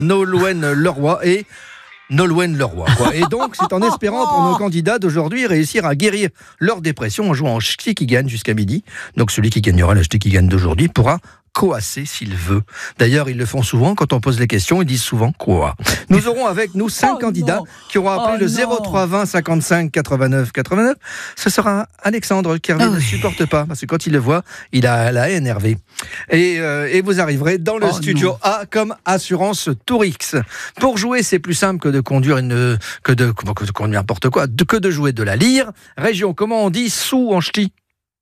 Nolwenn Leroy et Nolwenn Leroy, quoi. Et donc, c'est en espérant pour nos candidats d'aujourd'hui réussir à guérir leur dépression en jouant en ch'ti qui gagne jusqu'à midi. Donc, celui qui gagnera le ch'ti qui gagne d'aujourd'hui pourra coasser s'il veut. D'ailleurs, ils le font souvent quand on pose les questions, ils disent souvent quoi. Nous aurons avec nous 5 candidats qui auront appelé le 03 20 55 89 89. Ce sera Alexandre qui ne supporte pas parce que quand il le voit, il a la haine Hervé. Et vous arriverez dans le studio A comme Assurance Tourix. Pour jouer, c'est plus simple que de conduire que de conduire n'importe quoi, que de jouer de la lyre. Région, comment on dit sous en ch'ti?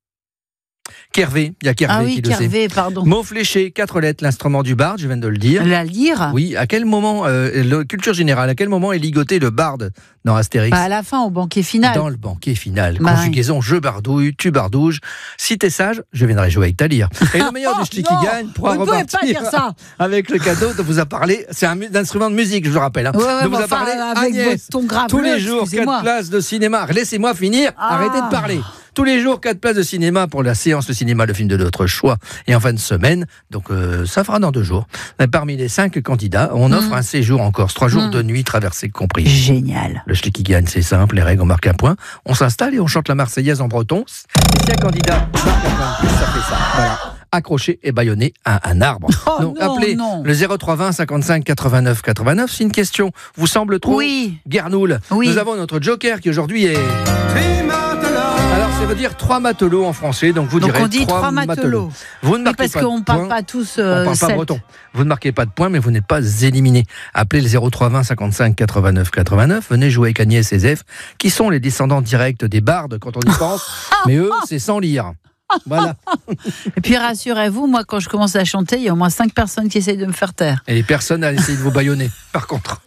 Kervé, il y a Kervé qui le sait. Pardon. Mot fléché, 4 lettres, l'instrument du barde, je viens de le dire. La lyre? Oui, à quel moment, culture générale, à quel moment est ligoté le barde dans Astérix? À la fin, au banquet final. Dans le banquet final. Conjugaison, je bardouille, tu bardouges. Si t'es sage, je viendrai jouer avec ta lyre. Et le meilleur du ch'ti qui gagne pourra repartir pas dire ça. avec le cadeau dont vous a parlé. C'est un instrument de musique, je vous rappelle. Hein. Ouais, vous a parlé Agnès. Tous les jours, 4 places de cinéma. Laissez-moi finir, arrêtez de parler. Tous les jours, 4 places de cinéma pour la séance de cinéma, le film de notre choix. Et en fin de semaine, donc ça fera dans 2 jours. Parmi les 5 candidats, on offre un séjour en Corse, 3 jours de nuit traversée compris. Génial. Le ch'ti qui gagne, c'est simple, les règles, on marque un point. On s'installe et on chante la Marseillaise en breton. Et si un candidat marque un point, ça fait ça. Voilà. Accroché et bâillonné à un arbre. Donc appelez le 03 20 55 89 89. C'est une question vous semble trop guernoule. Nous avons notre joker qui aujourd'hui est... Alors, ça veut dire 3 matelots en français, donc vous direz 3 matelots. Vous ne marquez pas de point. Parce qu'on ne parle pas tous on parle pas breton. Vous ne marquez pas de point, mais vous n'êtes pas éliminé. Appelez le 03 20 55 89 89. Venez jouer avec Agnès et Zef, qui sont les descendants directs des bardes quand on y pense, mais eux, c'est sans lyre. Voilà. Et puis rassurez-vous, moi quand je commence à chanter, il y a au moins 5 personnes qui essayent de me faire taire. Et personne n'a essayé de vous bâillonner, par contre.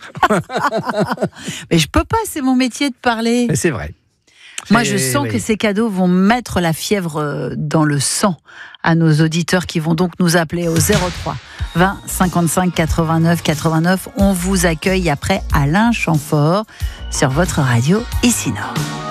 Mais je peux pas, c'est mon métier de parler. Mais c'est vrai. Moi, je sens que ces cadeaux vont mettre la fièvre dans le sang à nos auditeurs qui vont donc nous appeler au 03 20 55 89 89. On vous accueille après Alain Chamfort sur votre radio Ici Nord.